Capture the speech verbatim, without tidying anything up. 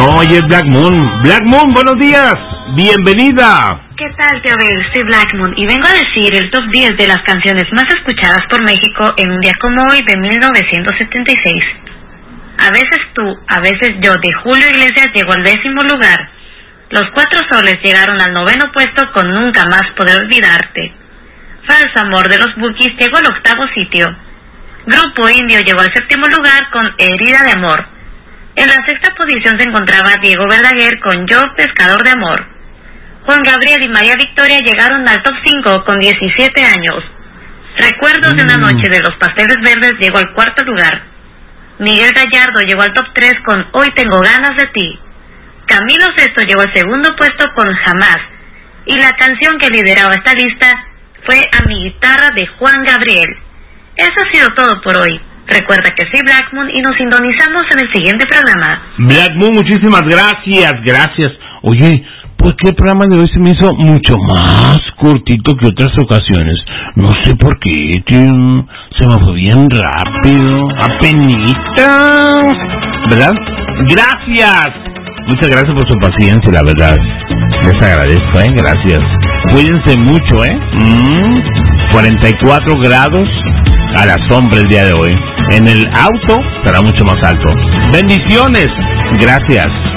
No, ella es Black Moon. Black Moon, buenos días. Bienvenida. ¿Qué tal, tío Abel? Soy Black Moon y vengo a decir el top diez de las canciones más escuchadas por México en un día como hoy de mil novecientos setenta y seis. A veces tú, a veces yo, de Julio Iglesias llegó al décimo lugar. Los Cuatro Soles llegaron al noveno puesto con Nunca Más Podré Olvidarte. Falso Amor de los Bukis llegó al octavo sitio. Grupo Indio llegó al séptimo lugar con Herida de Amor. En la sexta posición se encontraba Diego Verdaguer con Yo, Pescador de Amor. Juan Gabriel y María Victoria llegaron al top cinco con diecisiete años. Recuerdos de una noche de los Pasteles Verdes llegó al cuarto lugar. Miguel Gallardo llegó al top tres con Hoy tengo ganas de ti. Camilo Sesto llegó al segundo puesto con Jamás. Y la canción que lideraba esta lista fue A mi guitarra de Juan Gabriel. Eso ha sido todo por hoy. Recuerda que soy Black Moon y nos sintonizamos en el siguiente programa. Black Moon, muchísimas gracias, gracias. Oye, ¿por qué el programa de hoy se me hizo mucho más cortito que otras ocasiones? No sé por qué, tío. Se me fue bien rápido. Apenitas. ¿Verdad? Gracias. Muchas gracias por su paciencia, la verdad. Les agradezco, ¿eh? Gracias. Cuídense mucho, ¿eh? Mm, cuarenta y cuatro grados a la sombra el día de hoy. En el auto estará mucho más alto. Bendiciones. Gracias.